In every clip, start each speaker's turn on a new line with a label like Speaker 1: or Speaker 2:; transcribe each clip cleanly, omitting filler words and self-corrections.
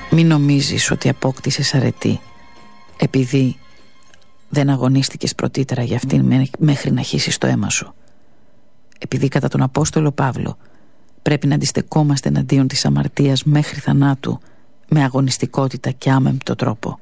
Speaker 1: Μην νομίζεις ότι απόκτησες αρετή επειδή δεν αγωνίστηκες πρωτήτερα για αυτήν μέχρι να χύσεις το αίμα σου. Επειδή κατά τον Απόστολο Παύλο πρέπει να αντιστεκόμαστε εναντίον της αμαρτίας μέχρι θανάτου με αγωνιστικότητα και άμεμπτο τρόπο.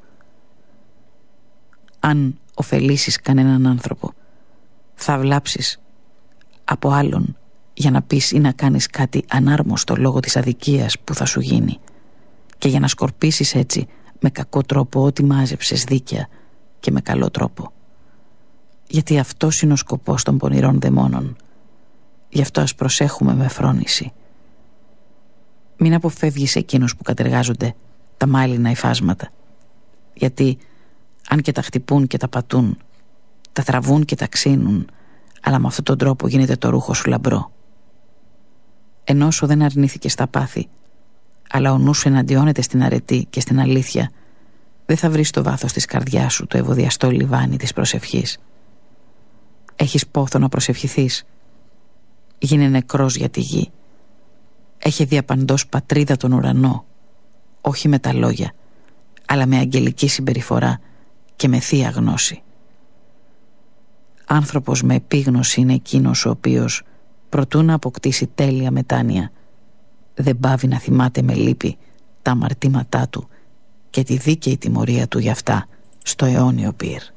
Speaker 1: Αν ωφελήσεις κανέναν άνθρωπο, θα βλάψεις από άλλον για να πεις ή να κάνεις κάτι ανάρμοστο λόγω της αδικίας που θα σου γίνει και για να σκορπίσεις έτσι με κακό τρόπο ό,τι μάζεψες δίκαια και με καλό τρόπο. Γιατί αυτός είναι ο σκοπός των πονηρών δαιμόνων. Γι' αυτό ας προσέχουμε με φρόνηση. Μην αποφεύγεις εκείνους που κατεργάζονται τα μάλινα υφάσματα, γιατί αν και τα χτυπούν και τα πατούν, τα τραβούν και τα ξύνουν, αλλά με αυτόν τον τρόπο γίνεται το ρούχο σου λαμπρό. Ενώ σου δεν αρνήθηκες τα πάθη, αλλά ο νους σου εναντιώνεται στην αρετή και στην αλήθεια, δεν θα βρεις στο βάθος της καρδιάς σου το ευωδιαστό λιβάνι της προσευχής. Έχεις πόθο να προσευχηθείς? Γίνε νεκρός για τη γη. Έχει διαπαντός πατρίδα τον ουρανό, όχι με τα λόγια, αλλά με αγγελική συμπεριφορά και με θεία γνώση. Άνθρωπος με επίγνωση είναι εκείνος ο οποίος, προτού να αποκτήσει τέλεια μετάνοια, δεν πάβει να θυμάται με λύπη τα αμαρτήματά του και τη δίκαιη τιμωρία του γι' αυτά στο αιώνιο πυρ.